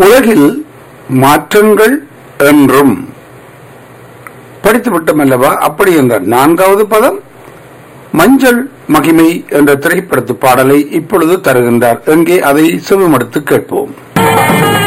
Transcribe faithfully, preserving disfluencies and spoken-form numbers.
உலகில் மாற்றங்கள் என்றும் படித்து விட்டோம் அல்லவா? அப்படி என்ற நான்காவது பதம் மஞ்சள் மகிமை என்ற திரைப்படத்து பாடலை இப்பொழுது தருகின்றார். எங்கே அதை செவிமடுத்து கேட்போம்.